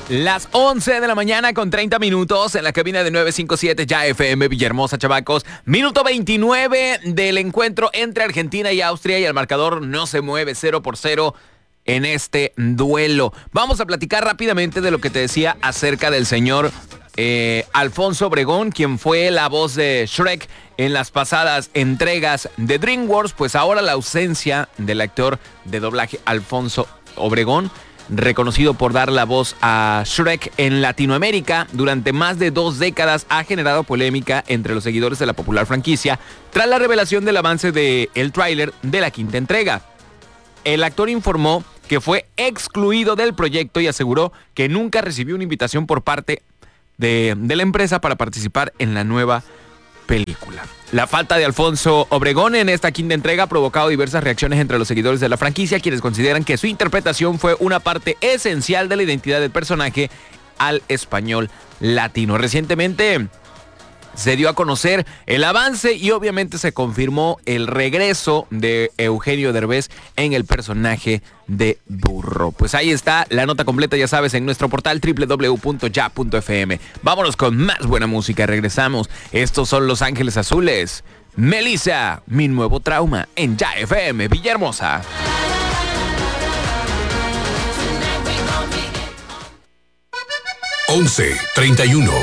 Las 11 de la mañana con 30 minutos en la cabina de 957 Ya FM Villahermosa, chavacos. Minuto 29 del encuentro entre Argentina y Austria y el marcador no se mueve 0-0 en este duelo. Vamos a platicar rápidamente de lo que te decía acerca del señor Alfonso Obregón, quien fue la voz de Shrek en las pasadas entregas de DreamWorks. Pues ahora la ausencia del actor de doblaje Alfonso Obregón, reconocido por dar la voz a Shrek en Latinoamérica durante más de 2 décadas, ha generado polémica entre los seguidores de la popular franquicia tras la revelación del avance del tráiler de la 5ª entrega. El actor informó que fue excluido del proyecto y aseguró que nunca recibió una invitación por parte de la empresa para participar en la nueva película. La falta de Alfonso Obregón en esta 5ª entrega ha provocado diversas reacciones entre los seguidores de la franquicia, quienes consideran que su interpretación fue una parte esencial de la identidad del personaje al español latino. Recientemente se dio a conocer el avance y obviamente se confirmó el regreso de Eugenio Derbez en el personaje de Burro. Pues ahí está la nota completa, ya sabes, en nuestro portal www.ya.fm. Vámonos con más buena música, regresamos. Estos son Los Ángeles Azules. Melissa, mi nuevo trauma en Ya FM Villahermosa. 11:31